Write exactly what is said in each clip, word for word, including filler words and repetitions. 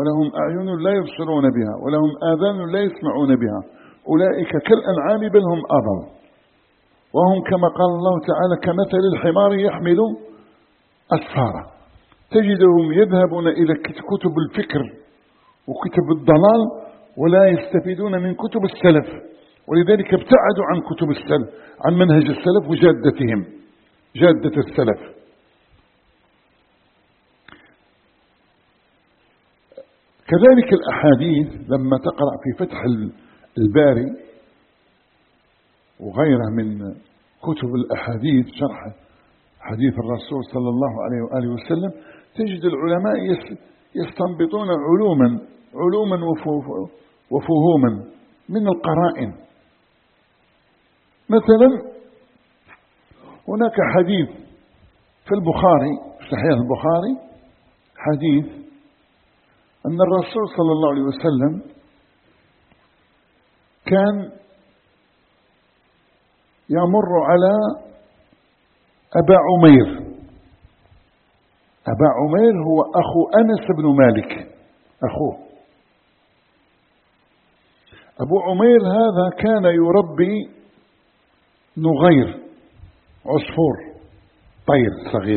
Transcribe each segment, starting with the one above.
ولهم أعين لا يبصرون بها ولهم آذان لا يسمعون بها أولئك كالأنعام بل هم أضل وهم كما قال الله تعالى كمثل الحمار يحمل أسفارا. تجدهم يذهبون إلى كتب الفكر وكتب الضلال ولا يستفيدون من كتب السلف، ولذلك ابتعدوا عن كتب السلف، عن منهج السلف وجادتهم، جادة السلف. كذلك الأحاديث لما تقرأ في فتح الباري وغيرها من كتب الأحاديث شرح حديث الرسول صلى الله عليه وآله وسلم، تجد العلماء يستنبطون علوما علوما وفهوما من القرائن. مثلا هناك حديث في البخاري في صحيح البخاري حديث أن الرسول صلى الله عليه وسلم كان يمر على أبا عمير. أبا عمير هو أخو أنس بن مالك، أخوه. أبو عمير هذا كان يربي نغير، عصفور طير صغير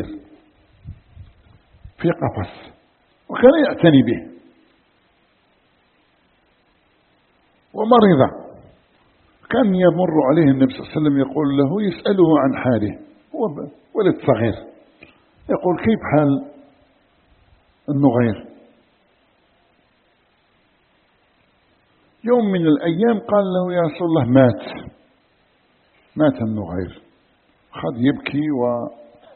في قفص، وكان يعتني به ومرض. كان يمر عليه النبي صلى الله عليه وسلم يقول له، يسأله عن حاله، هو ولد صغير، يقول كيف حال النغير؟ يوم من الأيام قال له يا رسول الله مات مات النغير، خذ يبكي و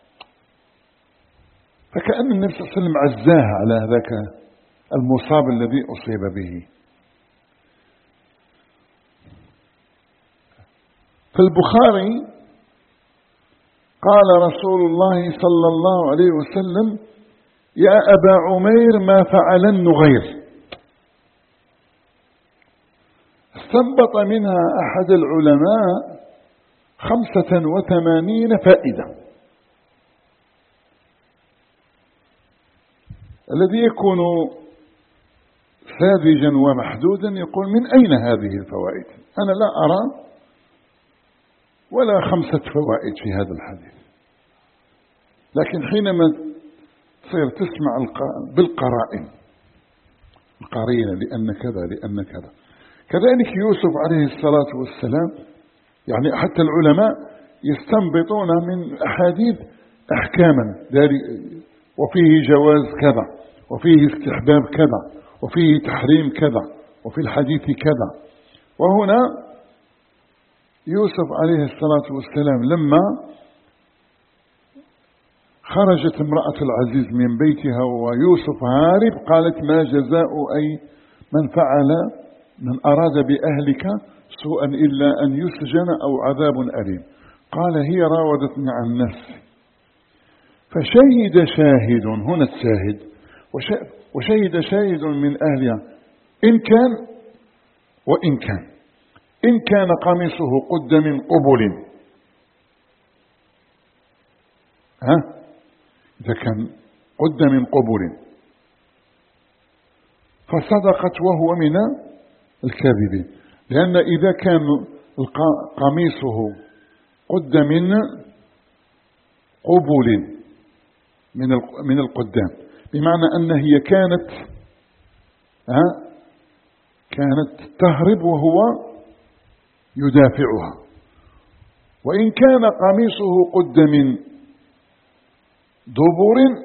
فكأن النبي صلى الله عليه وسلم عزاه على ذاك المصاب الذي أصيب به. في البخاري قال رسول الله صلى الله عليه وسلم يا أبا عمير ما فعل النغير. استنبط منها أحد العلماء خمسة وثمانين فائدة. الذي يكون ساذجا ومحدودا يقول من أين هذه الفوائد؟ أنا لا أرى ولا خمسة فوائد في هذا الحديث. لكن حينما تصير تسمع بالقرائن، القرينة لأن كذا لأن كذا. كذلك يوسف عليه الصلاة والسلام، يعني حتى العلماء يستنبطون من أحاديث أحكاما، وفيه جواز كذا، وفيه استحباب كذا، وفيه تحريم كذا، وفي الحديث كذا. وهنا يوسف عليه الصلاة والسلام لما خرجت امرأة العزيز من بيتها ويوسف هارب، قالت ما جزاء أي من فعل من أراد بأهلك سوءا إلا أن يسجن أو عذاب أليم. قال هي راودتني عن نفسي فشهد شاهد، هنا الشاهد، وشهد شاهد من أهلها إن كان وإن كان إن كان قميصه قد من قبل، ها إذا كان قد من قبل فصدقت وهو من الكاذبين، لأن إذا كان قميصه قد من قبل من من القدام، بمعنى أن هي كانت ها كانت تهرب وهو يدافعها. وإن كان قميصه قد من دبر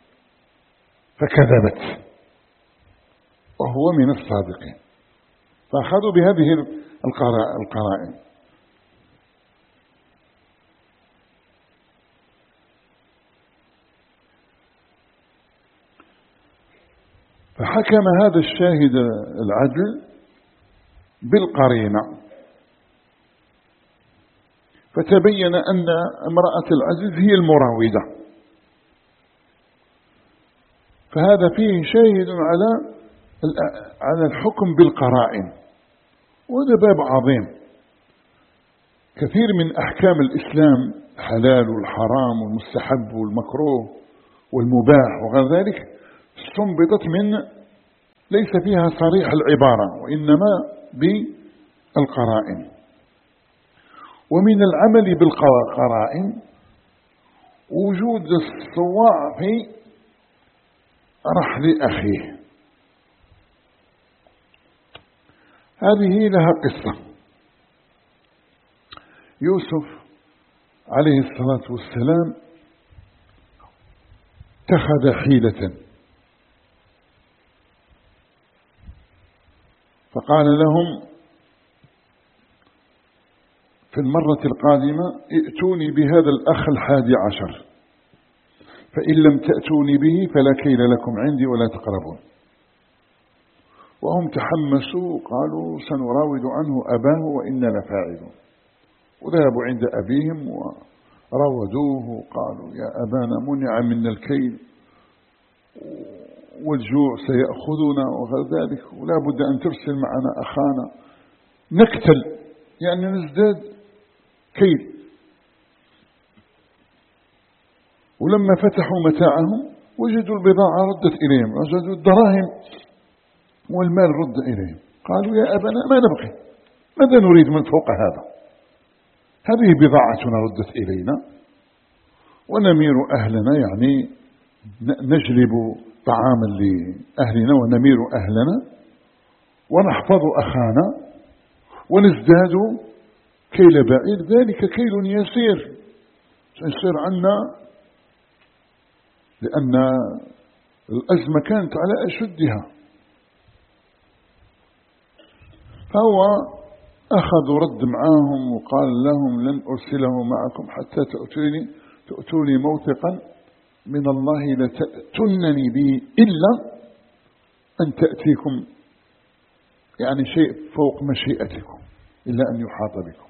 فكذبت وهو من الصادقين. فأخذوا بهذه القرائن. فحكم هذا الشاهد العدل بالقرينة، فتبين أن امرأة العزيز هي المراودة، فهذا فيه شاهد على على الحكم بالقرائن، وهذا باب عظيم. كثير من أحكام الإسلام الحلال والحرام والمستحب والمكروه والمباح وغير ذلك استنبطت من ليس فيها صريح العبارة وإنما بالقرائن. ومن العمل بالقرائن وجود الصواع في رحل أخيه. هذه لها قصة. يوسف عليه الصلاة والسلام اتخذ حيلة، فقال لهم في المرة القادمة ائتوني بهذا الأخ الحادي عشر، فإن لم تأتوني به فلا كيل لكم عندي ولا تقربون. وهم تحمسوا قالوا سنراود عنه أباه وإنا لفاعلون، وذهبوا عند أبيهم وراودوه قالوا يا أبانا منع منا الكيل والجوع سيأخذنا وغير ذلك، ولا بد أن ترسل معنا أخانا نكتل يعني نزداد كيل. ولما فتحوا متاعهم وجدوا البضاعة ردت إليهم، وجدوا الدراهم والمال رد إليهم. قالوا يا أبانا ما نبغي، ماذا نريد من فوق هذا؟ هذه بضاعتنا ردت إلينا ونمير أهلنا، يعني نجلب طعاما لأهلنا ونمير أهلنا ونحفظ أخانا ونزداد كيل بعير، ذلك كيل يسير سيصير عنا، لأن الأزمة كانت على أشدها. فهو أخذ رد معهم وقال لهم لن أرسله معكم حتى تأتوني تأتوني موثقا من الله لتأتنني به إلا أن تأتيكم يعني شيء فوق مشيئتكم، إلا أن يحاط بكم.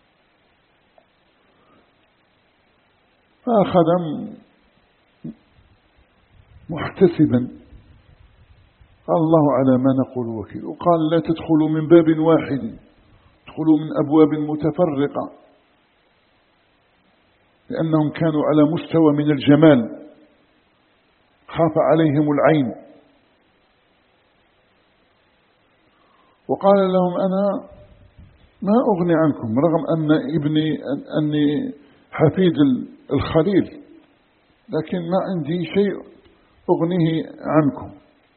فأخذ محتسبا قال الله على ما نقول وكيل، وقال لا تدخلوا من باب واحد، ادخلوا من أبواب متفرقة، لأنهم كانوا على مستوى من الجمال خاف عليهم العين. وقال لهم أنا ما أغني عنكم رغم أن ابني أني حفيد الخليل، لكن ما عندي شيء أغنيه عنكم.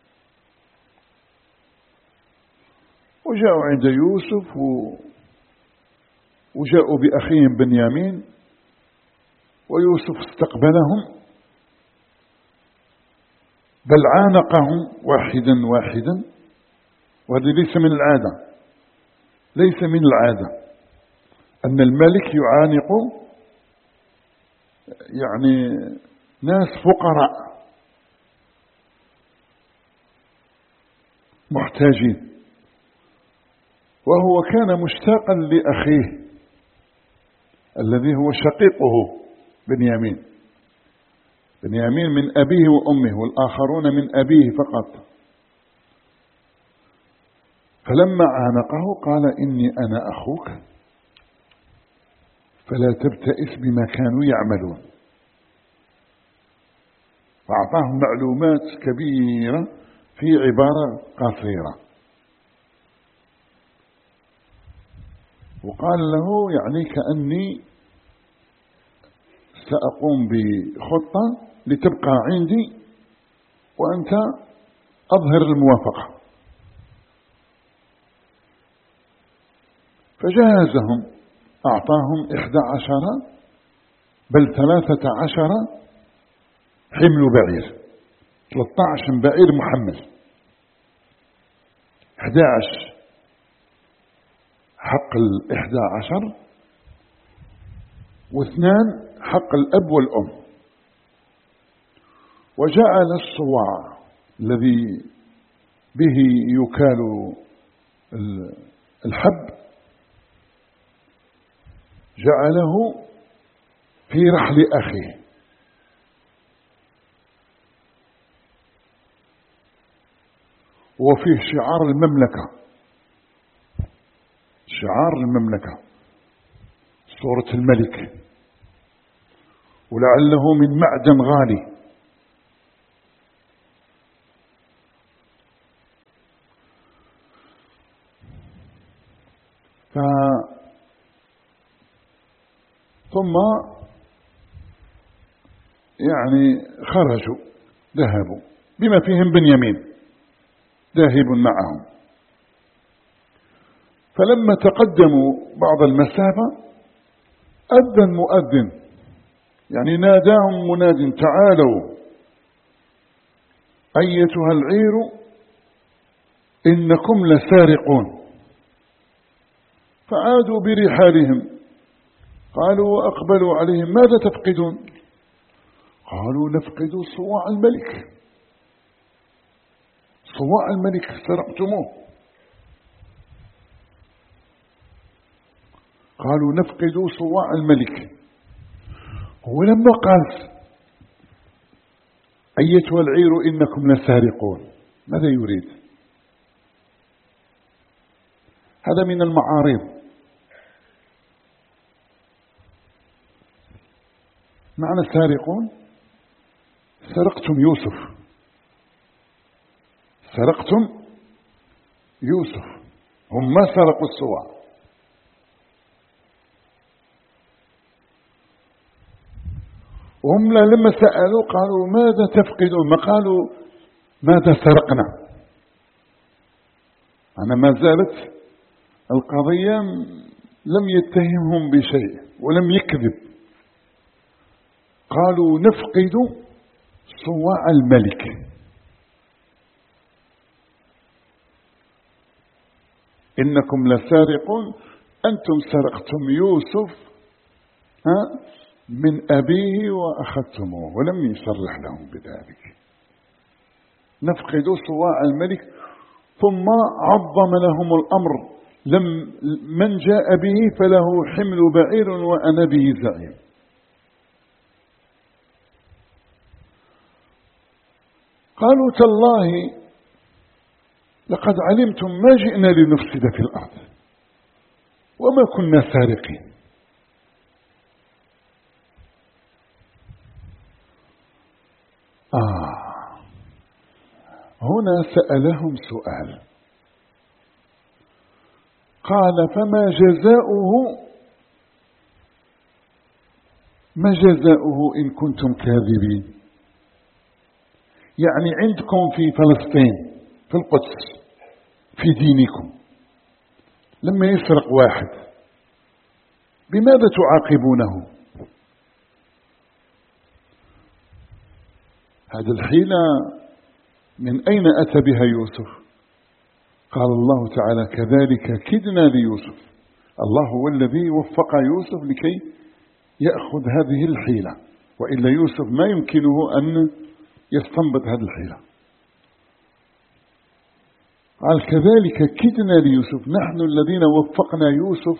وجاءوا عند يوسف وجاءوا بأخيهم بنيامين، ويوسف استقبلهم بل عانقهم واحدا واحدا، وهذا ليس من العادة، ليس من العادة أن الملك يعانق يعني ناس فقراء محتاجين. وهو كان مشتاقا لأخيه الذي هو شقيقه بنيامين. بنيامين من أبيه وأمه، والآخرون من أبيه فقط. فلما عانقه قال إني أنا أخوك فلا تبتئس بما كانوا يعملون. فأعطاهم معلومات كبيرة في عبارة قصيرة، وقال له يعني كأني سأقوم بخطة لتبقى عندي وأنت أظهر الموافقة. فجهزهم، أعطاهم إحدى عشر بل ثلاثة عشر حمل بعير، ثلاثة عشر بعير محمل، إحدى عشر حق الإحدى عشر واثنان حق الأب والأم. وجعل الصواع الذي به يكال الحب جعله في رحل أخيه، وفيه شعار المملكة، شعار المملكة صورة الملك، ولعله من معدن غالي. ف ثم يعني خرجوا ذهبوا بما فيهم بنيامين ذاهب معهم. فلما تقدموا بعض المسافة أذن مؤذن، يعني ناداهم مناد: تعالوا أيتها العير إنكم لسارقون. فعادوا برحالهم، قالوا وأقبلوا عليهم: ماذا تفقدون؟ قالوا: نفقد صواع الملك، صواع الملك سرقتموه. قالوا: نفقد صواع الملك. ولما قال: أيتها العير إنكم لسارقون، ماذا يريد؟ هذا من المعارض. معنى سارقون: سرقتم يوسف، سرقتم يوسف. هم ما سرقوا الصواع. وهم لما سألوا قالوا: ماذا تفقدون؟ ما قالوا ماذا سرقنا. أنا ما زالت القضية لم يتهمهم بشيء ولم يكذب. قالوا: نفقد صواع الملك. إنكم لسارقون، أنتم سرقتم يوسف ها من أبيه وأخذتموه، ولم يصرح لهم بذلك. نفقد صواع الملك. ثم عظم لهم الأمر: لم من جاء به فله حمل بعير وأنا به زعيم. قالوا: تالله لقد علمتم ما جئنا لنفسد في الأرض وما كنا سارقين. آه هنا سألهم سؤال، قال: فما جزاؤه ما جزاؤه إن كنتم كاذبين؟ يعني عندكم في فلسطين في القدس في دينكم لما يسرق واحد بماذا تعاقبونه؟ هذا الحيلة من أين أتى بها يوسف؟ قال الله تعالى: كذلك كدنا ليوسف. الله هو الذي وفق يوسف لكي يأخذ هذه الحيلة، وإلا يوسف ما يمكنه أن يستنبط هذه الحيلة. قال: كذلك كدنا ليوسف، نحن الذين وفقنا يوسف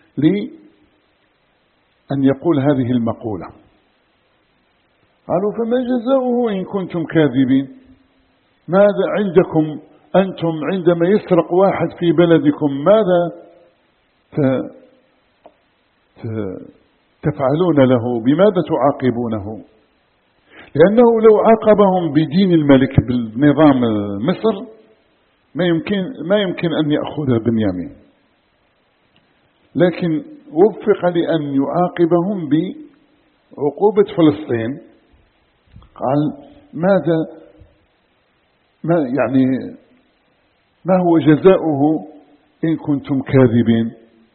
لأن يقول هذه المقولة. قالوا: فما جزاؤه إن كنتم كاذبين؟ ماذا عندكم أنتم عندما يسرق واحد في بلدكم ماذا تفعلون له؟ بماذا تعاقبونه؟ لأنه لو عاقبهم بدين الملك بالنظام مصر ما يمكن ما يمكن أن يأخذ بنيامين، لكن وفق لأن يعاقبهم بعقوبة فلسطين. قال: ماذا ما يعني ما هو جزاؤه إن كنتم كاذبين؟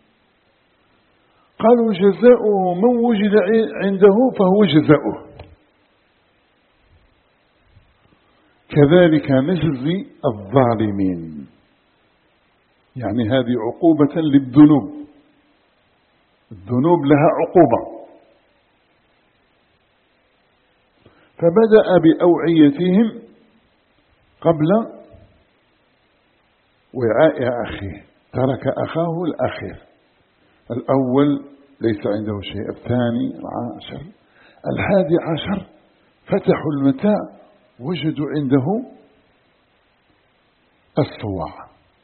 قالوا: جزاؤه من وجد عنده فهو جزاؤه، كذلك نجزي الظالمين. يعني هذه عقوبة للذنوب، الذنوب لها عقوبة. فبدأ بأوعيتهم قبل وعاء أخيه، ترك أخاه الأخير. الأول ليس عنده شيء، الثاني العاشر الحادي عشر فتحوا المتاع وجدوا عنده الصواع.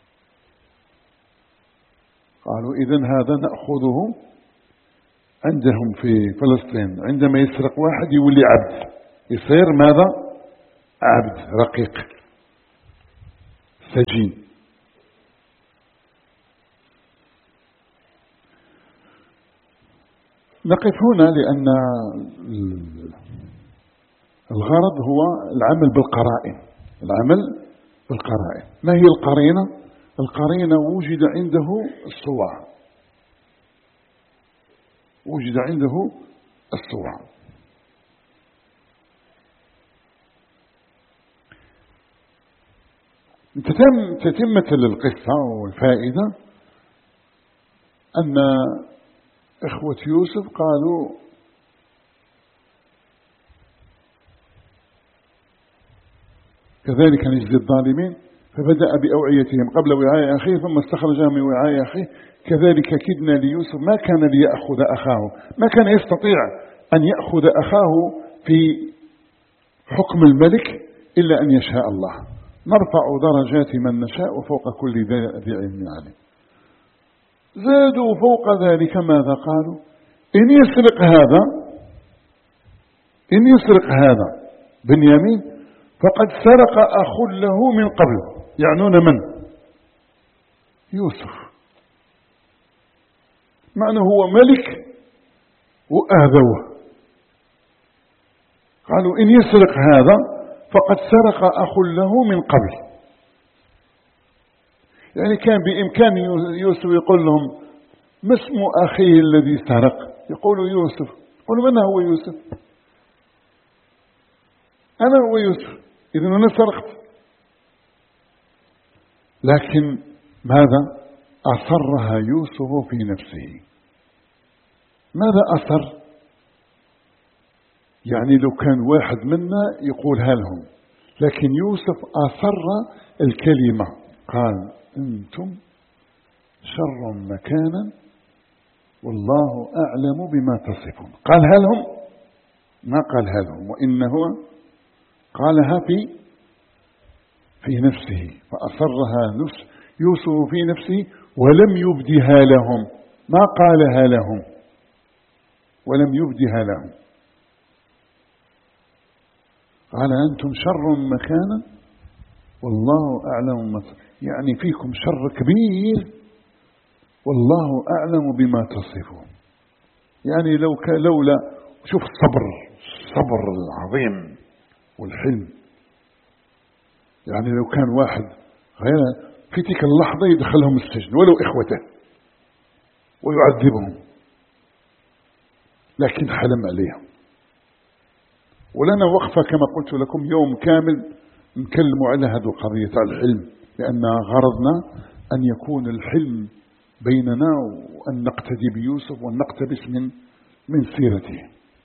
قالوا: إذن هذا نأخذه عندهم في فلسطين، عندما يسرق واحد يولي عبد، يصير ماذا؟ عبد رقيق سجين. نقف هنا لأن الغرض هو العمل بالقرائن. العمل بالقرائن. ما هي القرينة؟ القرينة وجد عنده الصواع، وجد عنده الصواع. تتمة للقصة والفائدة أن إخوة يوسف قالوا كذلك نجزي الظالمين، فبدأ بأوعيتهم قبل وعاء أخيه ثم استخرجها من وعاء أخيه كذلك كدنا ليوسف ما كان ليأخذ أخاه، ما كان يستطيع أن يأخذ أخاه في حكم الملك إلا أن يشاء الله. نرفع درجات من نشاء وفوق كل ذي علم عليم. زادوا فوق ذلك ماذا قالوا؟ إن يسرق هذا إن يسرق هذا بنيامين فقد سرق أخ له من قبل. يعنون من؟ يوسف. معنى هو ملك وآذوه. قالوا إن يسرق هذا فقد سرق أخ له من قبل. يعني كان بإمكان يوسف يقول لهم ما اسم أخيه الذي سرق؟ يقولوا يوسف. يقولوا من هو يوسف؟ أنا هو يوسف، إذن أنا سرقت. لكن ماذا؟ أصرها يوسف في نفسه. ماذا أصر؟ يعني لو كان واحد منا يقولها لهم، لكن يوسف أصر الكلمة. قال أنتم شر مكانا والله أعلم بما تصفون. قالها لهم؟ ما قالها لهم، وإنه قالها في في نفسه. فأصرها نفس يوسف في نفسه ولم يبدها لهم. ما قالها لهم ولم يبدها لهم. قال أنتم شر مكانا والله أعلم ما تصفون. يعني فيكم شر كبير والله أعلم بما تصفون. يعني لو لولا شوف الصبر الصبر العظيم والحلم. يعني لو كان واحد غير في تلك اللحظة يدخلهم السجن ولو إخوته ويعذبهم، لكن حلم عليهم. ولنا وقفة كما قلت لكم يوم كامل نكلم على هذه القضية على الحلم، لأن غرضنا أن يكون الحلم بيننا وأن نقتدي بيوسف وأن نقتبس من من سيرته.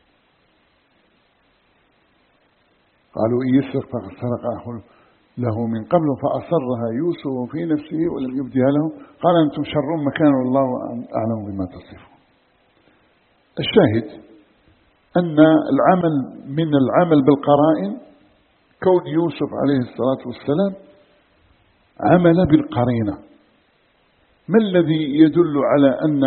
قالوا إن يسرق فقد سرق أخ له من قبل فأصرها يوسف في نفسه ولم يبدها له. قال أنتم شر مكان والله أعلم بما تصفون. الشاهد أن العمل من العمل بالقرائن كون يوسف عليه الصلاة والسلام عمل بالقرينة. ما الذي يدل على أن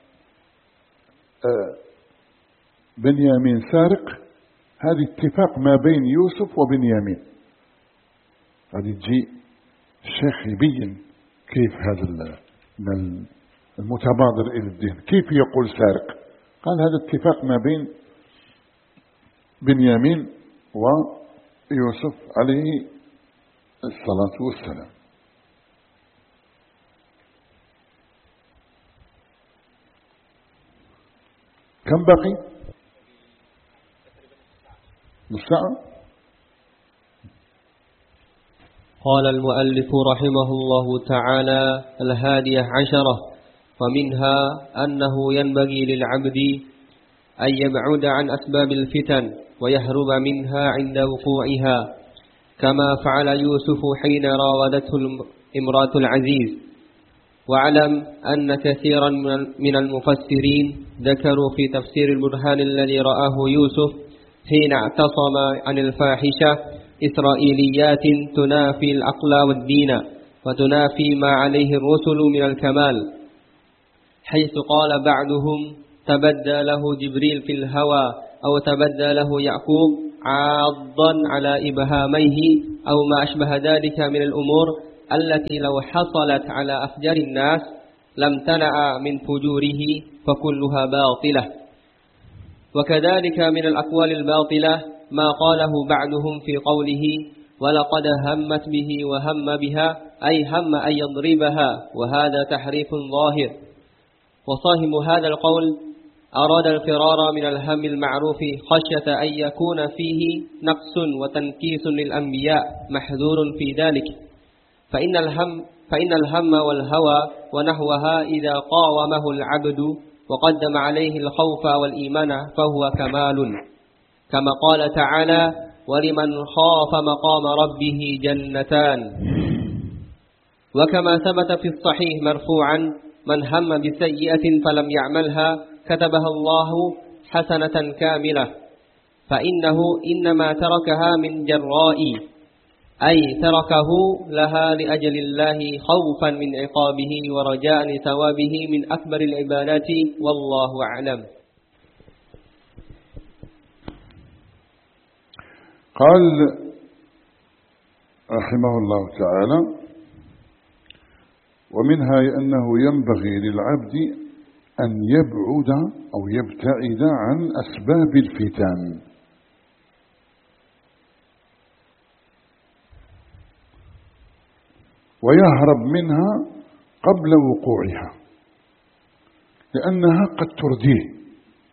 بنيامين سارق؟ هذه اتفاق ما بين يوسف وبنيامين. هذه تجي الشيخ يبين كيف هذا المتبادر إلى الدين كيف يقول سارق. قال هذا اتفاق ما بين بنيامين ويوسف عليه الصلاة والسلام. كم بقي؟ نص ساعة. قال المؤلف رحمه الله تعالى الهادية عشرة: ومنها أنه ينبغي للعبد أن يبعد عن أسباب الفتن ويهرب منها عند وقوعها، كما فعل يوسف حين راودته امرأة العزيز. واعلم أن كثيرا من المفسرين ذكروا في تفسير البرهان الذي رآه يوسف حين اعتصم عن الفاحشة إسرائيليات تنافي العقل والدين وتنافي ما عليه الرسل من الكمال، حيث قال بعضهم تبدى له جبريل في الهوى، أو تبدى له يعقوب عاضا على إبهاميه، أو ما أشبه ذلك من الأمور التي لو حصلت على أفجر الناس لم تنع من فجوره فكلها باطلة. وكذلك من الأقوال الباطلة ما قاله بعضهم في قوله ولقد همت به وهم بها أي هم أن يضربها، وهذا تحريف ظاهر. وصاحب هذا القول أراد الفرار من الهم المعروف خشية أن يكون فيه نقص وتنكيس للأنبياء محذور في ذلك، فإن الهم فإن الهم والهوى ونحوها إذا قاومه العبد وقدم عليه الخوف والإيمان فهو كمال، كما قال تعالى ولمن خاف مقام ربه جنتان. وكما ثبت في الصحيح مرفوعا من هم بسيئة فلم يعملها كتبها الله حسنة كاملة، فإنه إنما تركها من جراء، أي تركه لها لأجل الله خوفا من عقابه ورجاء لثوابه من أكبر العبادات، والله أعلم. قال رحمه الله تعالى ومنها أنه ينبغي للعبد أن يبعد أو يبتعد عن أسباب الفتن، ويهرب منها قبل وقوعها، لأنها قد ترديه.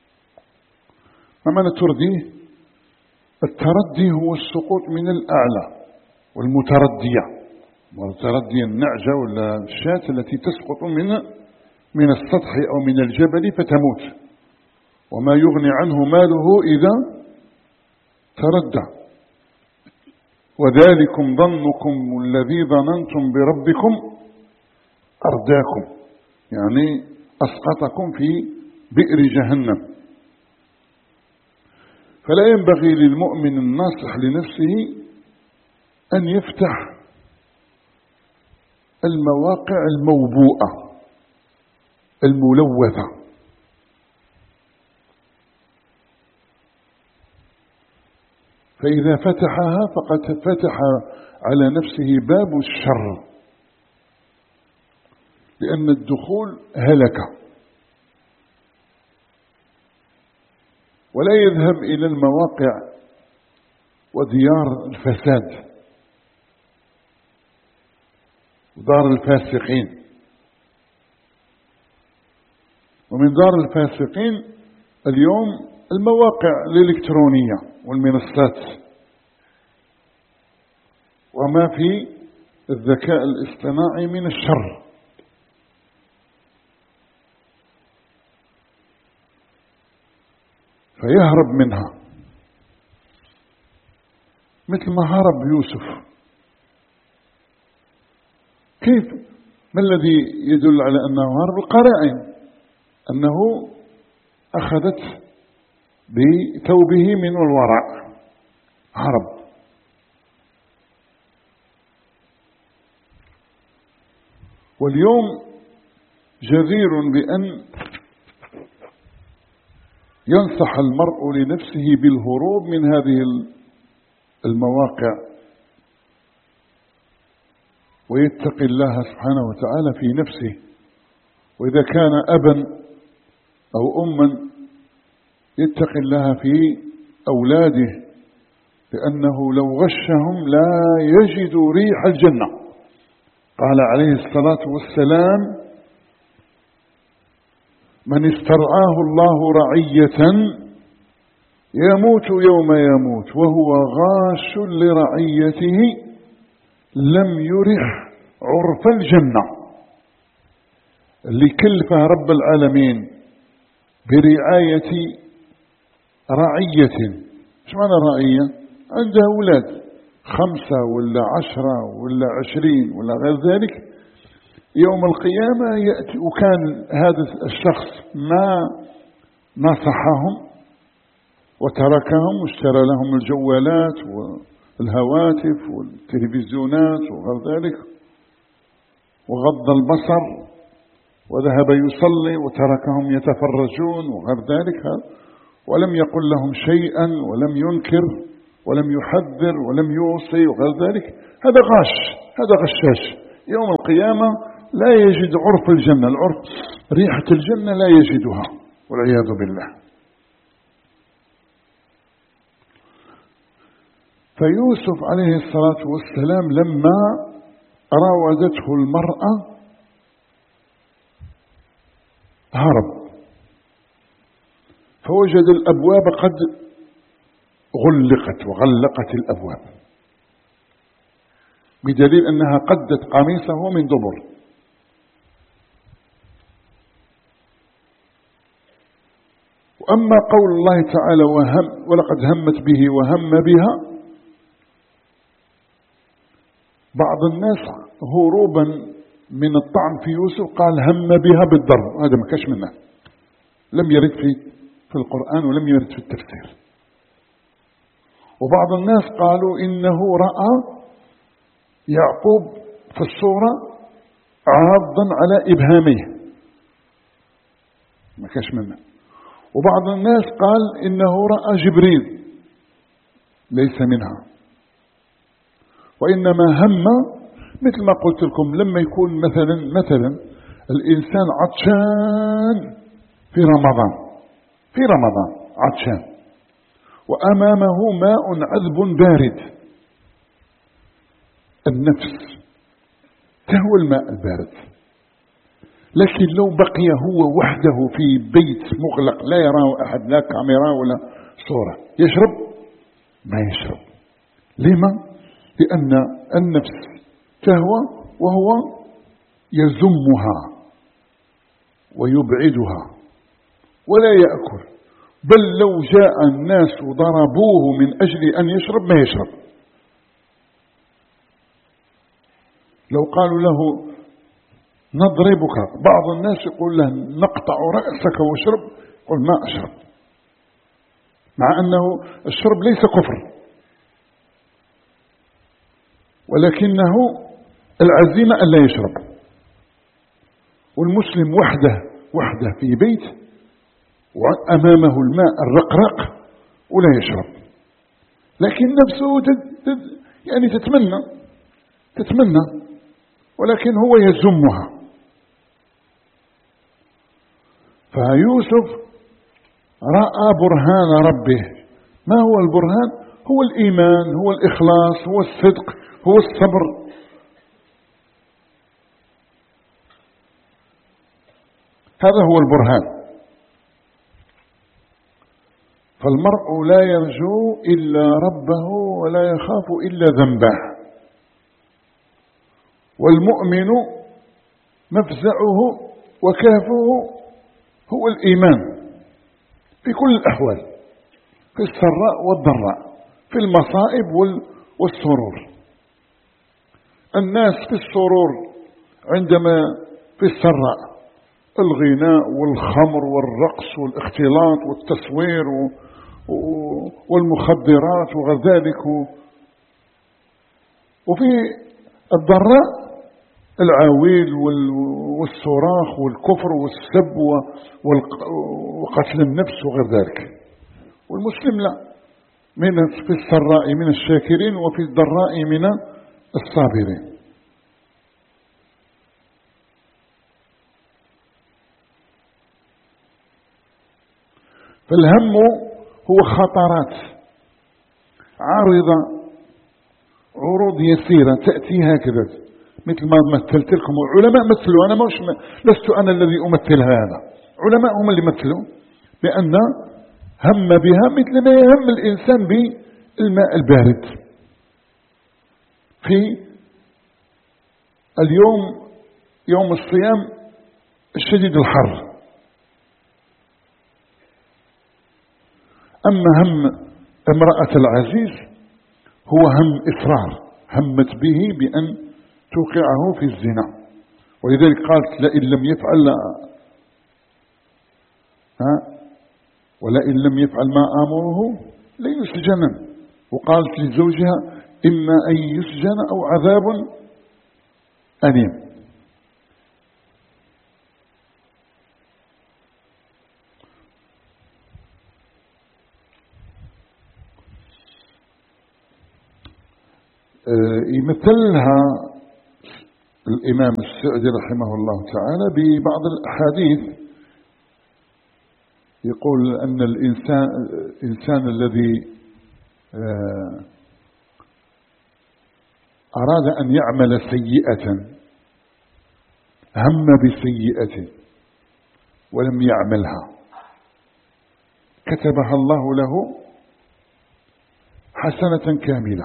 ما معنى ترديه؟ التردي هو السقوط من الأعلى، والمتردية والتردي النعجة ولا الشاة التي تسقط من من السطح أو من الجبل فتموت، وما يغني عنه ماله إذا تردى. وذلكم ظنكم الذي ظننتم بربكم أرداكم، يعني أسقطكم في بئر جهنم. فلا ينبغي للمؤمن الناصح لنفسه أن يفتح المواقع الموبوءة الملوثة، فإذا فتحها فقد فتح على نفسه باب الشر، لأن الدخول هلك. ولا يذهب إلى المواقع وديار الفساد ودار الفاسقين. ومن دار الفاسقين اليوم المواقع الإلكترونية والمنصات وما في الذكاء الاصطناعي من الشر. فيهرب منها، مثل ما هرب يوسف. كيف؟ ما الذي يدل على أنه هرب؟ القرائن، أنه أخذت بثوبه من الوراء، هرب. واليوم جدير بأن ينصح المرء لنفسه بالهروب من هذه المواقع، ويتقي الله سبحانه وتعالى في نفسه. وإذا كان أبا أو أما يتقي الله في أولاده، لأنه لو غشهم لا يجدوا ريح الجنة. قال عليه الصلاة والسلام من استرعاه الله رعية يموت يوم يموت وهو غاش لرعيته لم يرح عرف الجنة. اللي كلفه رب العالمين برعاية رعية، ايش معنى رعية؟ عنده أولاد خمسة ولا عشرة ولا عشرين ولا غير ذلك، يوم القيامة يأتي وكان هذا الشخص ما نصحهم وتركهم واشترى لهم الجوالات والهواتف والتلفزيونات وغير ذلك، وغض البصر وذهب يصلي وتركهم يتفرجون وغير ذلك، ولم يقل لهم شيئا ولم ينكر ولم يحذر ولم يوصي وغير ذلك، هذا غاش، هذا غشاش. يوم القيامة لا يجد عرف الجنة، العرف ريحة الجنة لا يجدها والعياذ بالله. فيوسف عليه الصلاة والسلام لما راودته المرأة هرب، فوجد الأبواب قد غلقت وغلقت الأبواب، بدليل أنها قدت قميصه من دبر. وأما قول الله تعالى وهم ولقد همت به وهم بها، بعض الناس هروبا من الطعن في يوسف قال هم بها بالضرب، هذا ما كاش منه، لم يرد في في القرآن ولم يرد في التفسير. وبعض الناس قالوا إنه رأى يعقوب في الصورة عاضا على إبهامه، ما كاش منه. وبعض الناس قال إنه رأى جبريل ليس منها، وإنما هم مثل ما قلت لكم لما يكون مثلا مثلا الإنسان عطشان في رمضان في رمضان عطشان وأمامه ماء عذب بارد، النفس تهوى الماء البارد، لكن لو بقي هو وحده في بيت مغلق لا يراه أحد، لا كاميرا ولا صورة، يشرب؟ ما يشرب. لما؟ لأن النفس تهوى وهو يزمها ويبعدها ولا يأكل، بل لو جاء الناس وضربوه من أجل أن يشرب ما يشرب. لو قالوا له نضربك، بعض الناس يقول له نقطع رأسك واشرب، قل ما أشرب، مع أنه الشرب ليس كفر، ولكنه العزيمة أن لا يشرب. والمسلم وحده وحده في بيت وأمامه الماء الرقراق ولا يشرب، لكن نفسه تد تد يعني تتمنى تتمنى ولكن هو يزمها. فيوسف رأى برهان ربه. ما هو البرهان؟ هو الإيمان، هو الإخلاص، هو الصدق، هو الصبر. هذا هو البرهان. فالمرء لا يرجو إلا ربه ولا يخاف إلا ذنبه، والمؤمن مفزعه وكافه هو الإيمان في كل الأحوال، في السراء والضراء، في المصائب والسرور. الناس في السرور عندما في السراء الغناء والخمر والرقص والاختلاط والتصوير والمخدرات وغير ذلك، وفي الضراء العويل والصراخ والكفر والسب وقتل النفس وغير ذلك. والمسلم لا، من في السراء من الشاكرين وفي الضراء من الصابرين. فالهم هو خطرات عارضة، عروض يسيرة تأتي هكذا، مثل ما مثلت لكم. علماء مثلوا، أنا مش لست أنا الذي أمثل هذا، علماء هم اللي مثلوا بأن هم بها مثل ما يهم الإنسان بالماء البارد. في اليوم يوم الصيام الشديد الحر، أما هم امرأة العزيز هو هم إصرار، همت به بأن توقعه في الزنا، ولذلك قالت لئن لم يفعل لا ها ولئن لم يفعل ما آمره ليسجن. وقالت لزوجها إما أن يسجن أو عذاب أليم. يمثلها الإمام السعدي رحمه الله تعالى ببعض الأحاديث، يقول أن الإنسان الإنسان الذي أراد أن يعمل سيئة، هم بسيئة ولم يعملها، كتبها الله له حسنة كاملة.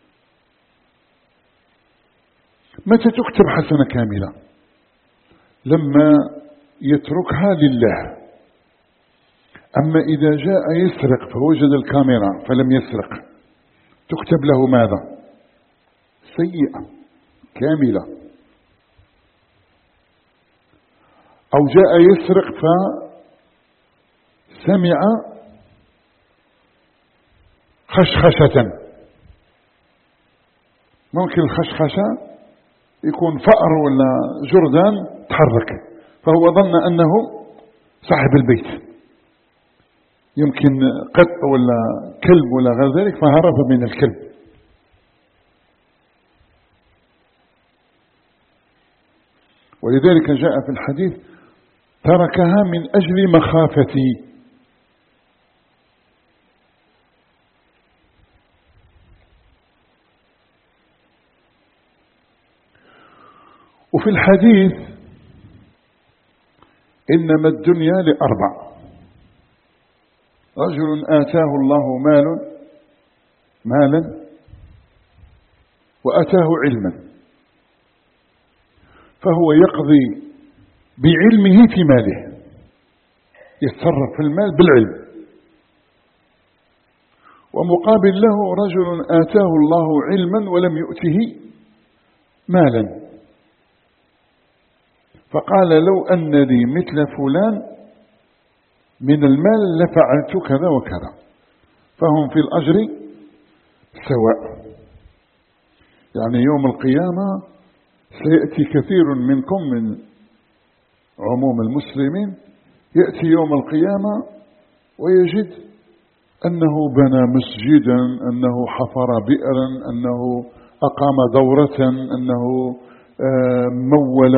متى تكتب حسنة كاملة؟ لما يتركها لله. أما إذا جاء يسرق فوجد الكاميرا فلم يسرق، تكتب له ماذا؟ سيئة كاملة. أو جاء يسرق فسمع خشخشة، ممكن الخشخشة يكون فأر ولا جردان تحرك، فهو ظن أنه صاحب البيت، يمكن قط ولا كلب ولا غير ذلك، فهرب من الكلب. ولذلك جاء في الحديث تركها من أجل مخافتي. وفي الحديث إنما الدنيا لأربع: رجل آتاه الله مال مالا وآتاه علما، فهو يقضي بعلمه في ماله، يتصرف في المال بالعلم. ومقابل له رجل آتاه الله علما ولم يؤته مالا، فقال لو أن لي مثل فلان من المال لفعلت كذا وكذا، فهم في الأجر سواء. يعني يوم القيامة سيأتي كثير منكم من عموم المسلمين، يأتي يوم القيامة ويجد أنه بنى مسجدا، أنه حفر بئرا، أنه أقام دورة، أنه مول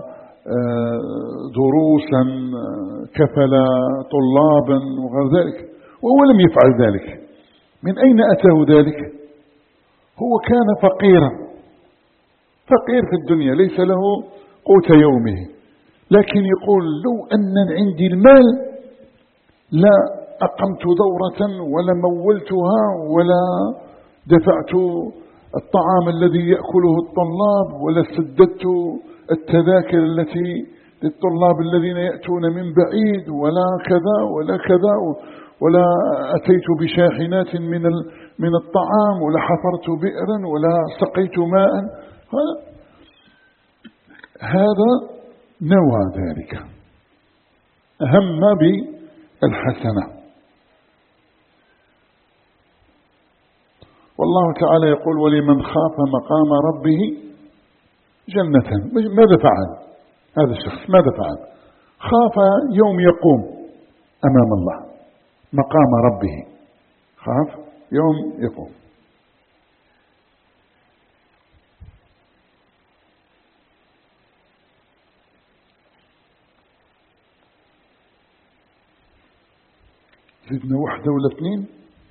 دروسا، كفل طلابا وغير ذلك، وهو لم يفعل ذلك. من أين أتاه ذلك؟ هو كان فقيرا، فقير في الدنيا، ليس له قوت يومه، لكن يقول لو أن عندي المال لا أقمت دورة ولا مولتها ولا دفعت الطعام الذي يأكله الطلاب ولا سددت التذاكر التي للطلاب الذين يأتون من بعيد ولا كذا ولا كذا، ولا أتيت بشاحنات من من الطعام ولا حفرت بئرا ولا سقيت ماء. هذا نوى ذلك، هم بالحسنة. والله تعالى يقول ولمن خاف مقام ربه جنة. ماذا فعل هذا الشخص؟ ماذا فعل؟ خاف يوم يقوم أمام الله، مقام ربه، خاف يوم يقوم. زدنا واحدة ولا اثنين؟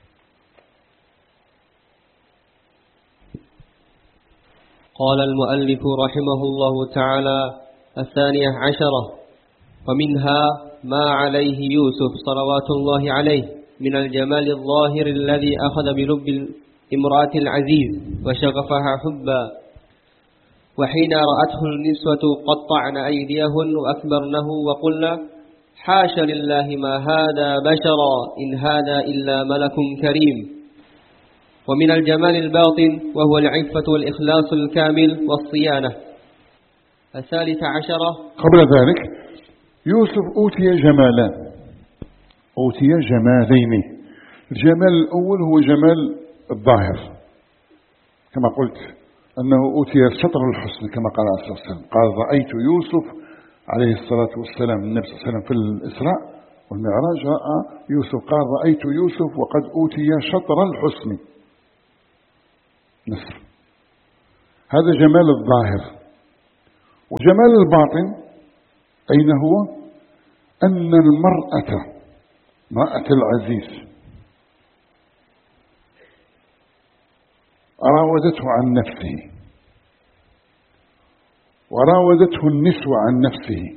قال المؤلف رحمه الله تعالى: الثانية عشرة: ومنها ما عليه يوسف صلوات الله عليه من الجمال الظاهر الذي أخذ بلب الامرأة العزيز وشغفها حبا، وحين رأته النسوة قطعن أيديهن وأكبرنه وقلنا حاش لله ما هذا بشرا إن هذا إلا ملك كريم. ومن الجمال الباطن وهو العفة والإخلاص الكامل والصيانة. الثالثة عشرة: قبل ذلك يوسف أوتي جمالان، أوتي جمالين. الجمال الأول هو جمال الظاهر، كما قلت أنه أوتي شطر الحسن كما قال عليه الصلاة والسلام. قال رأيت يوسف عليه الصلاة والسلام، النبي صلى الله عليه وسلم في الإسراء والمعراج رأى يوسف، قال رأيت يوسف وقد أوتي شطر الحسن نصر. هذا جمال الظاهر. وجمال الباطن أين هو؟ أن المرأة امرأة العزيز راودته عن نفسه وراودته النسوة عن نفسه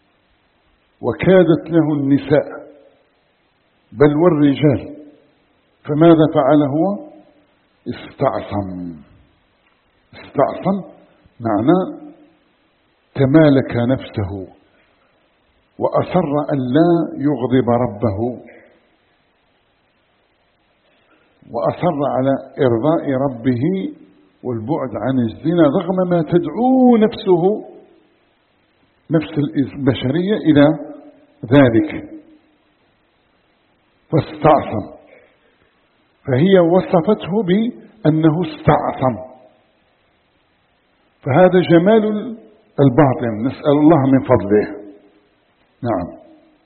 وكادت له النساء بل والرجال، فماذا فعل هو؟ استعصم. استعصم معناه تمالك نفسه وأصر أن لا يغضب ربه، وأصر على إرضاء ربه والبعد عن الزنا رغم ما تدعو نفسه نفس البشرية إلى ذلك، فاستعصم. فهي وصفته بأنه استعصم، فهذا جمال الباطن، نسأل الله من فضله. نعم.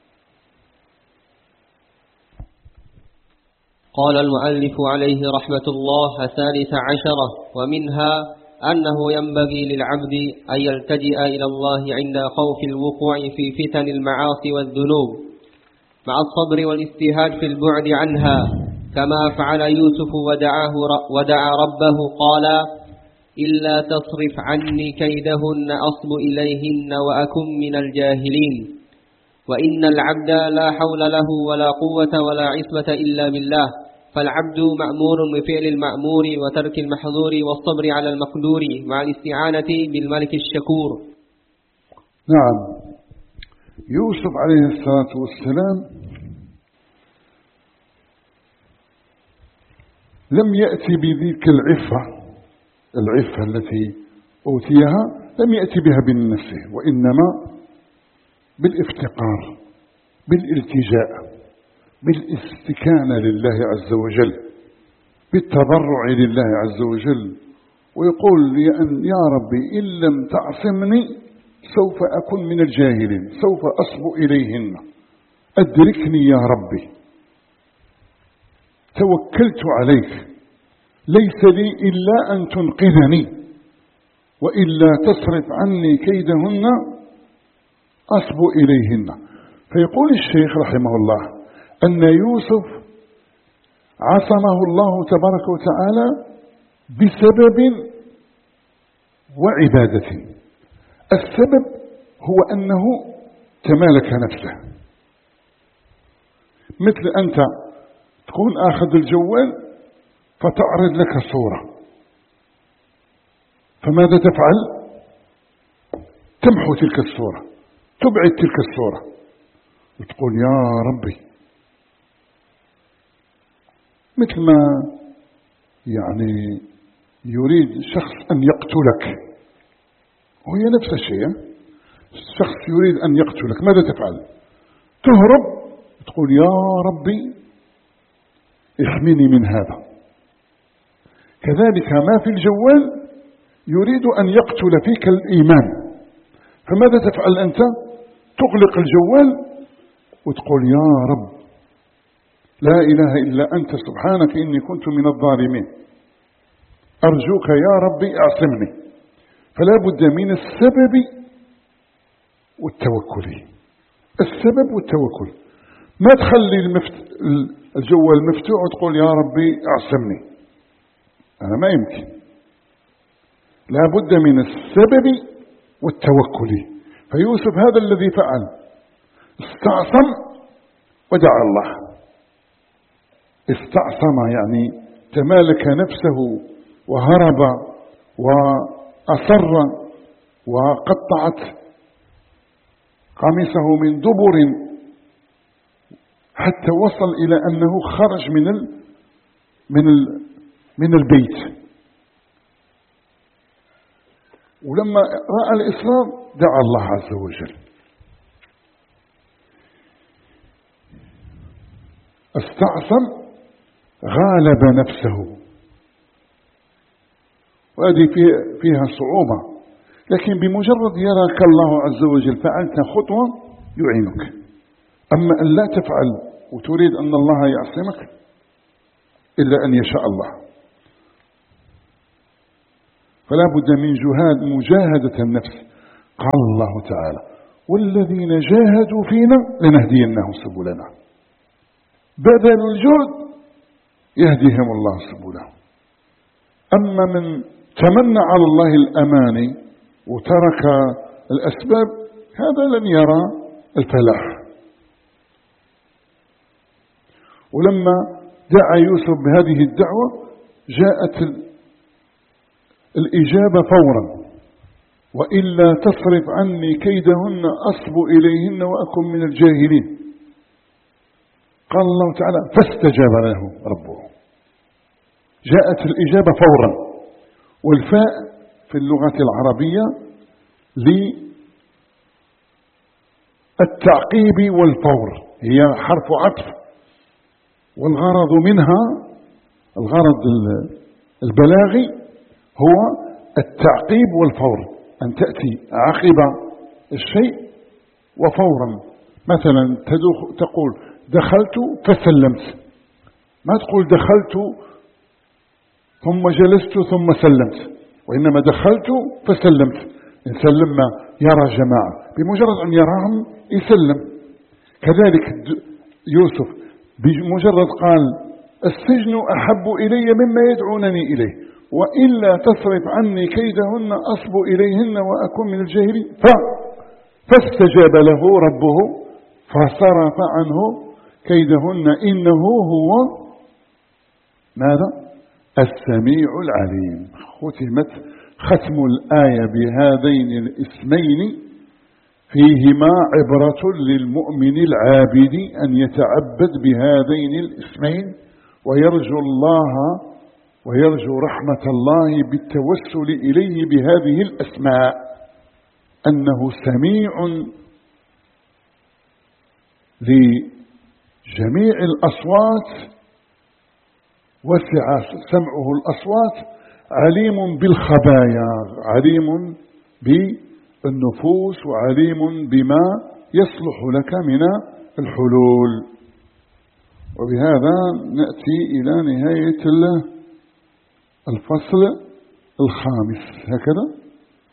قال المؤلف عليه رحمة الله الثالث عشرة: ومنها أنه ينبغي للعبد أن يلتجئ إلى الله عند خوف الوقوع في فتن المعاصي والذنوب مع الصبر والاجتهاد في البعد عنها، كما فعل يوسف ودعاه ودعا ربه قال: إلا تصرف عني كيدهن أصب إليهن وأكن من الجاهلين. وإن العبد لا حول له ولا قوة ولا عصمة إلا بالله، فالعبد مأمور بفعل المأمور وترك المحظور والصبر على المقدور مع الاستعانة بالملك الشكور. نعم. يوسف عليه الصلاة والسلام لم يأتي بذيك العفة العفة التي أوتيها، لم يأتي بها بنفسه، وإنما بالافتقار، بالالتجاء، بالاستكانة لله عز وجل، بالتضرع لله عز وجل، ويقول يا ربي إن لم تعصمني سوف أكون من الجاهلين، سوف أصب إليهن، أدركني يا ربي، توكلت عليك، ليس لي إلا أن تنقذني، وإلا تصرف عني كيدهن أصب إليهن. فيقول الشيخ رحمه الله أن يوسف عصمه الله تبارك وتعالى بسبب وعبادة. السبب هو أنه تمالك نفسه، مثل أنت تكون آخذ الجوال فتعرض لك صورة، فماذا تفعل؟ تمحو تلك الصورة، تبعد تلك الصورة، وتقول يا ربي، مثل ما يعني يريد شخص أن يقتلك، وهي نفس الشيء، الشخص يريد أن يقتلك، ماذا تفعل؟ تهرب، تقول يا ربي احمني من هذا. كذلك ما في الجوال يريد أن يقتل فيك الإيمان، فماذا تفعل أنت؟ تغلق الجوال وتقول يا رب لا إله إلا أنت سبحانك إني كنت من الظالمين، أرجوك يا ربي أعصمني. فلا بد من السبب والتوكل، السبب والتوكل. ما تخلي المفت... الجوال مفتوح وتقول يا ربي أعصمني، أنا ما يمكن. لا بد من السبب والتوكل. فيوسف هذا الذي فعل، استعصم ودعا الله. استعصم يعني تمالك نفسه وهرب وأصر وقطعت قميصه من دبر حتى وصل إلى أنه خرج من ال من ال من البيت. ولما رأى الإصرار دعا الله عز وجل. استعصم، غالب نفسه، وهذه فيها صعوبة، لكن بمجرد يراك الله عز وجل فعلت خطوة يعينك. أما أن لا تفعل وتريد أن الله يعصمك إلا أن يشاء الله. فلا بد من جهاد مجاهدة النفس. قال الله تعالى والذين جاهدوا فينا لنهدينهم سبلنا. بذل الجهد يهديهم الله سبلهم. أما من تمنى على الله الأماني وترك الأسباب هذا لن يرى الفلاح. ولما دعا يوسف بهذه الدعوة جاءت الإجابة فورا: وإلا تصرف عني كيدهن أصب إليهن وأكن من الجاهلين. قال الله تعالى: فاستجاب له ربه. جاءت الإجابة فورا. والفاء في اللغة العربية للتعقيب والفور، هي حرف عطف، والغرض منها الغرض البلاغي هو التعقيب والفور، أن تأتي عقب الشيء وفورا. مثلا تقول دخلت فسلمت، ما تقول دخلت ثم جلست ثم سلمت، وإنما دخلت فسلمت. إنسان لما يرى جماعة بمجرد أن يراهم يسلم. كذلك يوسف بمجرد قال السجن أحب إلي مما يدعونني إليه، وإلا تصرف عني كيدهن أصب إليهن وأكون من الجاهلين. فاستجاب له ربه فصرف عنه كيدهن إنه هو ماذا؟ السميع العليم. ختمت ختم الآية بهذين الاسمين فيهما عبرة للمؤمن العابد أن يتعبد بهذين الاسمين ويرجو الله ويرجو رحمة الله بالتوسل إليه بهذه الأسماء، أنه سميع لجميع الأصوات، وسع سمعه الأصوات، عليم بالخبايا، عليم بالنفوس، وعليم بما يصلح لك من الحلول. وبهذا نأتي إلى نهاية الفصل الخامس. هكذا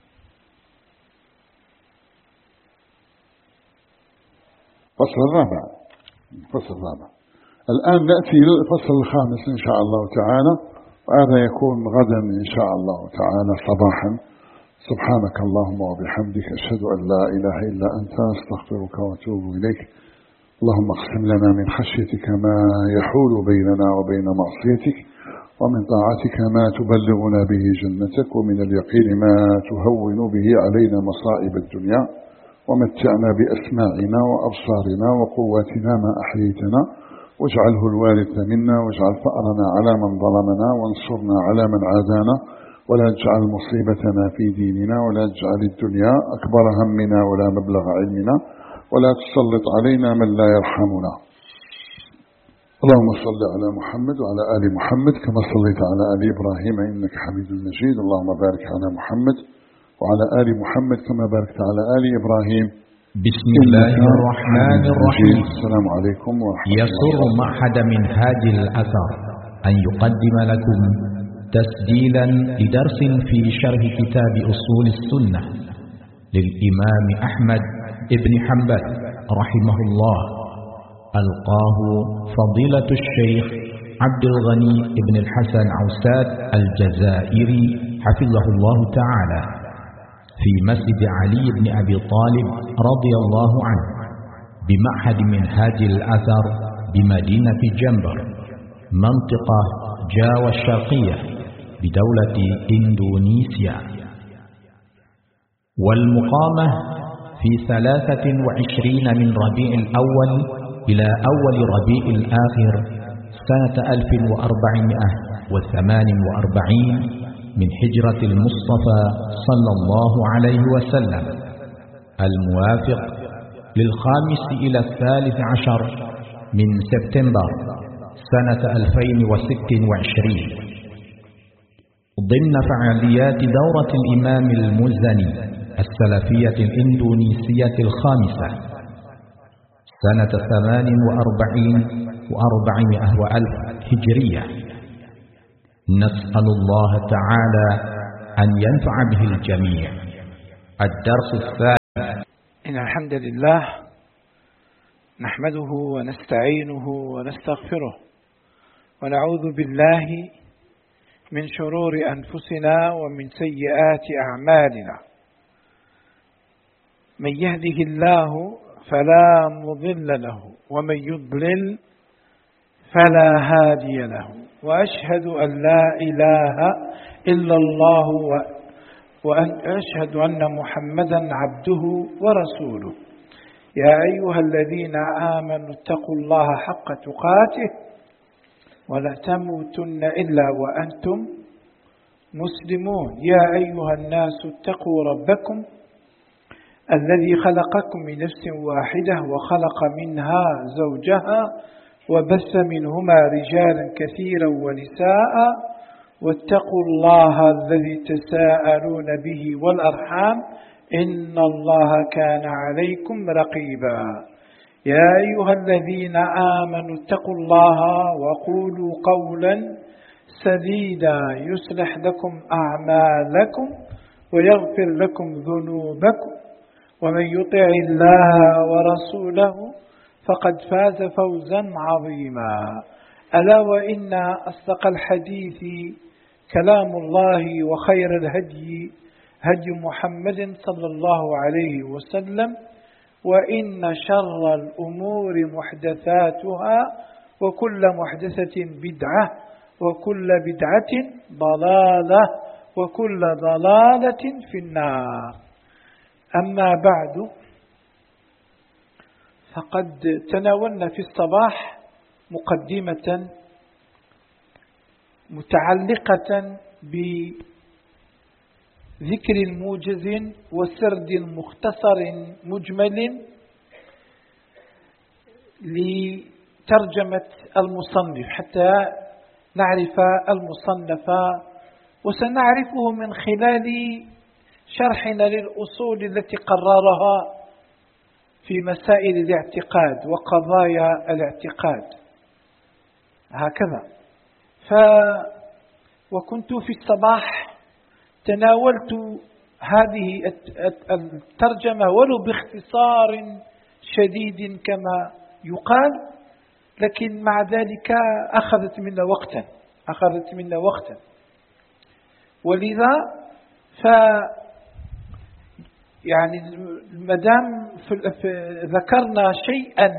الفصل الرابع الفصل الرابع الآن نأتي إلى الفصل الخامس إن شاء الله تعالى، وهذا يكون غدا إن شاء الله تعالى صباحا. سبحانك اللهم وبحمدك، أشهد أن لا إله إلا أنت، أستغفرك وأتوب إليك. اللهم اقسم لنا من خشيتك ما يحول بيننا وبين معصيتك، ومن طاعتك ما تبلغنا به جنتك، ومن اليقين ما تهون به علينا مصائب الدنيا، ومتعنا بأسماعنا وأبصارنا وقواتنا ما أحييتنا، واجعله الوارث منا، واجعل فأرنا على من ظلمنا، وانصرنا على من عادانا، ولا تجعل مصيبتنا في ديننا، ولا تجعل الدنيا أكبر همنا ولا مبلغ علمنا، ولا تسلط علينا من لا يرحمنا. اللهم صل على محمد وعلى آل محمد كما صليت على آل إبراهيم إنك حميد مجيد. اللهم بارك على محمد وعلى آل محمد كما باركت على آل إبراهيم. بسم الله الرحمن الرحيم. السلام عليكم ورحمة الله. يسر معهد منهاج الأثر أن يقدم لكم تسجيلا لدرس في شرح كتاب أصول السنة للإمام أحمد ابن حنبل رحمه الله، ألقاه فضيلة الشيخ عبد الغني ابن الحسن عوساد الجزائري حفظه الله تعالى في مسجد علي بن أبي طالب رضي الله عنه بمعهد منهاج الأثر بمدينة جنبر منطقة جاوة الشرقية بدولة إندونيسيا. والمقامة في ثلاثة وعشرين من ربيع الأول إلى أول ربيع الآخر سنة ألف وأربعمائة وثمان وأربعين من هجرة المصطفى صلى الله عليه وسلم، الموافق للخامس إلى الثالث عشر من سبتمبر سنة ألفين وست وعشرين، ضمن فعاليات دورة الإمام المزني السلفية الإندونيسية الخامسة سنة ثمان وأربعين وأربعمائة وألف هجرية. نسأل الله تعالى أن ينفع به الجميع. الدرس الثالث. إن الحمد لله نحمده ونستعينه ونستغفره، ونعوذ بالله من شرور أنفسنا ومن سيئات أعمالنا. من يهده الله فلا مضل له ومن يضلل فلا هادي له، وأشهد أن لا إله إلا الله وأشهد أن محمدا عبده ورسوله. يا أيها الذين آمنوا اتقوا الله حق تقاته ولا تموتن إلا وأنتم مسلمون. يا أيها الناس اتقوا ربكم الذي خلقكم من نفس واحدة وخلق منها زوجها وبث منهما رجالا كثيرا ونساء، واتقوا الله الذي تساءلون به والأرحام إن الله كان عليكم رقيبا. يا أيها الذين آمنوا اتقوا الله وقولوا قولا سديدا يصلح لكم أعمالكم ويغفر لكم ذنوبكم، ومن يطع الله ورسوله فقد فاز فوزا عظيما. ألا وإن أصدق الحديث كلام الله، وخير الهدي هدي محمد صلى الله عليه وسلم، وإن شر الأمور محدثاتها وكل محدثة بدعة وكل بدعة ضلالة وكل ضلالة في النار. أما بعد، فقد تناولنا في الصباح مقدمة متعلقة بذكر موجز وسرد مختصر مجمل لترجمة المصنف حتى نعرف المصنف، وسنعرفه من خلال شرحنا للأصول التي قررها في مسائل الاعتقاد وقضايا الاعتقاد هكذا. ف وكنت في الصباح تناولت هذه الترجمة ولو باختصار شديد كما يقال، لكن مع ذلك أخذت منا وقتا أخذت منا وقتا ولذا ف يعني مدام ذكرنا شيئا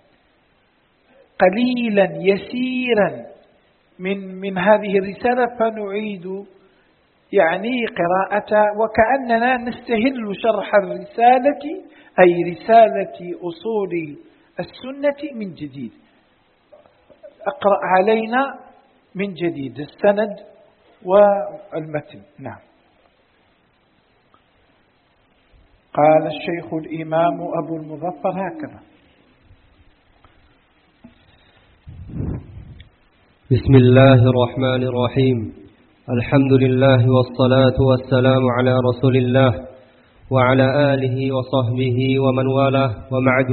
قليلا يسيرا من من هذه الرسالة فنعيد يعني قراءة وكأننا نستهل شرح الرسالة، أي رسالة أصول السنة من جديد. أقرأ علينا من جديد السند والمتن. نعم. قال الشيخ الإمام أبو المظفر هكذا: بسم الله الرحمن الرحيم. الحمد لله والصلاة والسلام على رسول الله وعلى آله وصحبه ومن والاه وبعد.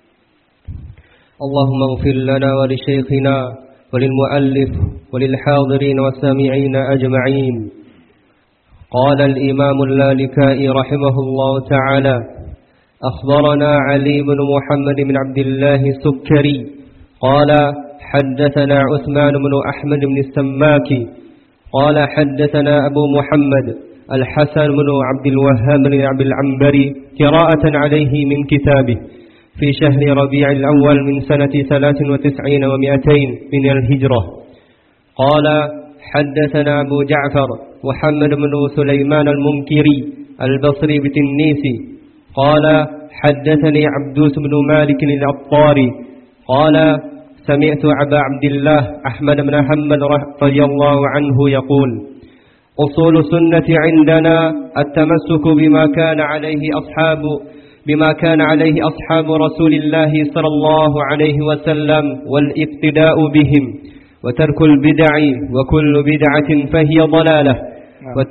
اللهم اغفر لنا ولشيخنا وللمؤلف وللحاضرين والسامعين أجمعين. قال الإمام اللالكائي رحمه الله تعالى: أخبرنا علي بن محمد بن عبد الله السكري قال حدثنا عثمان بن أحمد بن السماكي قال حدثنا أبو محمد الحسن بن عبد الوهاب بن عبد العنبري قراءة عليه من كتابه في شهر ربيع الأول من سنة ثلاث وتسعين ومئتين من الهجرة. قال حدثنا أبو جعفر محمد بن سليمان المنكري البصري بتنيسي قال حدثني عبدوس بن مالك العطاري قال سمعت أبا عبد الله أحمد بن حنبل رضي الله عنه يقول: أصول السنة عندنا التمسك بما كان عليه أصحاب بما كان عليه أصحاب رسول الله صلى الله عليه وسلم والاقتداء بهم وترك البدع وكل بدعة فهي ضلالة. وت...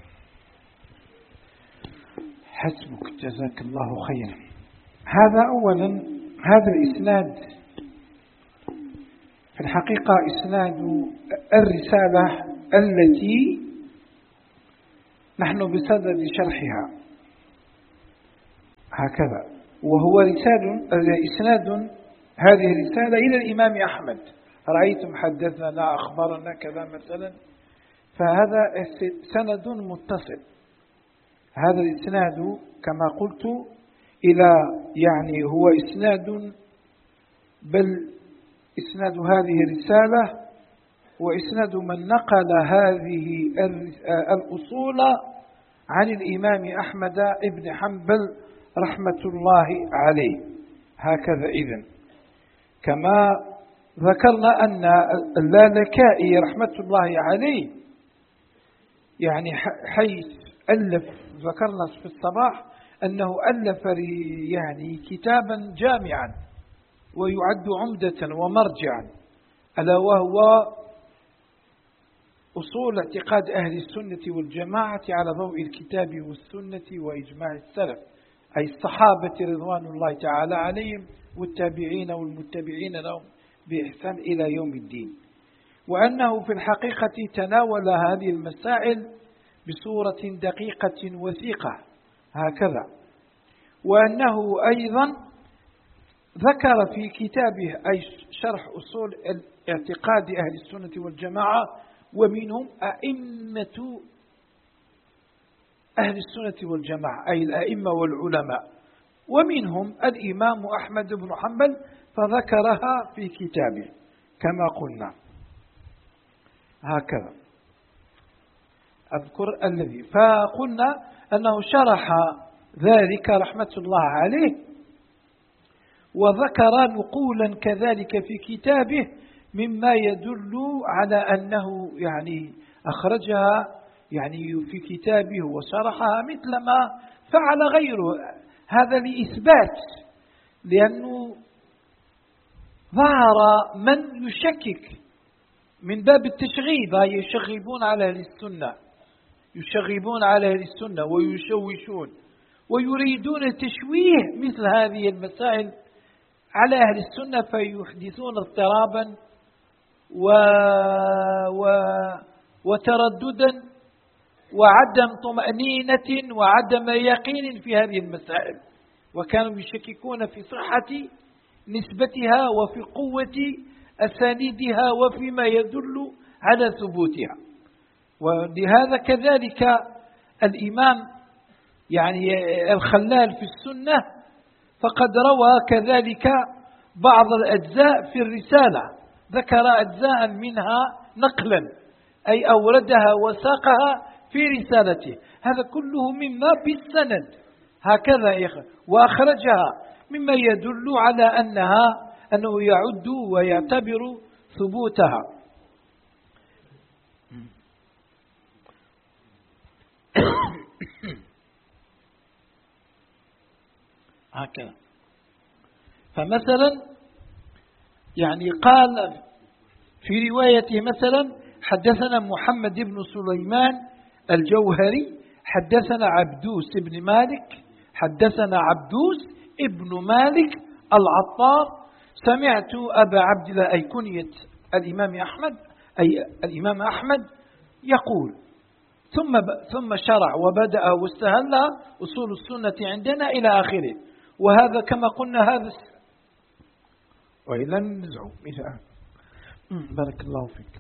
حسبك، جزاك الله خيرا. هذا أولا، هذا الإسناد في الحقيقة إسناد الرسالة التي نحن بصدد شرحها هكذا، وهو رسالة إسناد هذه الرسالة إلى الإمام أحمد. رأيتم حدثنا أخبرنا كذا مثلا، فهذا سند متصل. هذا الإسناد كما قلت إلى يعني هو إسناد، بل إسناد هذه الرسالة وإسناد من نقل هذه الأصول عن الإمام أحمد بن حنبل رحمة الله عليه. هكذا إذن كما ذكرنا أن اللالكائي رحمة الله عليه يعني حيث ألف، ذكرنا في الصباح أنه ألف يعني كتابا جامعا ويعد عمدة ومرجعا، ألا وهو أصول اعتقاد أهل السنة والجماعة على ضوء الكتاب والسنة وإجماع السلف، أي الصحابة رضوان الله تعالى عليهم والتابعين والمتبعين لهم بإحسان إلى يوم الدين. وأنه في الحقيقة تناول هذه المسائل بصورة دقيقة وثيقة هكذا. وأنه أيضا ذكر في كتابه أي شرح أصول اعتقاد أهل السنة والجماعة، ومنهم أئمة أهل السنة والجماعة أي الأئمة والعلماء، ومنهم الإمام أحمد بن حنبل، فذكرها في كتابه كما قلنا هكذا. أذكر الذي فقلنا أنه شرح ذلك رحمة الله عليه، وذكر نقولا كذلك في كتابه مما يدل على أنه يعني أخرجها يعني في كتابه وشرحها مثل ما فعل غيره. هذا لإثبات، لأنه ظهر من يشكك من باب التشغيب، يشغبون على أهل السنة، يشغبون على أهل السنة ويشوشون ويريدون تشويه مثل هذه المسائل على أهل السنة، فيحدثون اضطرابا و... و... وترددا وعدم طمأنينة وعدم يقين في هذه المسائل، وكانوا يشككون في صحة نسبتها وفي قوة أسانيدها وفيما يدل على ثبوتها. ولهذا كذلك الإمام يعني الخلال في السنة فقد روى كذلك بعض الأجزاء في الرسالة، ذكر أجزاء منها نقلا أي أوردها وساقها في رسالته، هذا كله مما بالسند هكذا يا أخي، وأخرجها مما يدل على أنها أنه يعد ويعتبر ثبوتها. هكذا. فمثلا يعني قال في روايته مثلا حدثنا محمد بن سليمان الجوهري حدثنا عبدوس بن مالك حدثنا عبدوس ابن مالك العطار سمعت أبا عبد الله أي كنية الإمام أحمد أي الإمام أحمد يقول ثم ثم شرع وبدأ واستهل أصول السنة عندنا إلى آخره. وهذا كما قلنا هذا وإلا نزعوا إذا بارك الله فيك.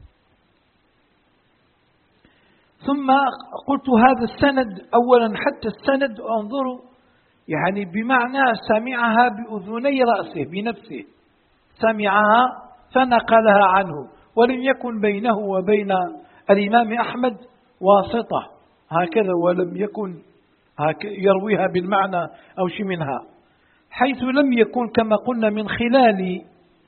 ثم قلت هذا السند أولا، حتى السند انظروا يعني بمعنى سمعها بأذني رأسه بنفسه، سمعها فنقلها عنه، ولم يكن بينه وبين الإمام أحمد واسطة هكذا، ولم يكن يرويها بالمعنى أو شيء منها، حيث لم يكن كما قلنا من خلال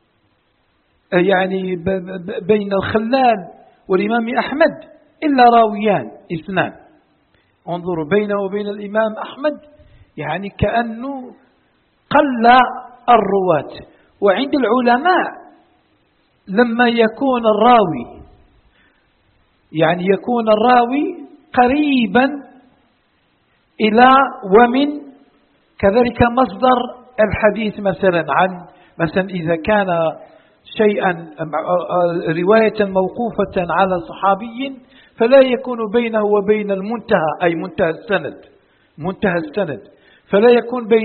يعني بين الخلال والإمام أحمد إلا راويان اثنان. انظروا بينه وبين الإمام أحمد يعني كأنه قل الرواة. وعند العلماء لما يكون الراوي يعني يكون الراوي قريبا إلى ومن كذلك مصدر الحديث، مثلا عن مثلا إذا كان شيئا رواية موقوفة على صحابي فلا يكون بينه وبين المنتهى أي منتهى السند منتهى السند فلا يكون بين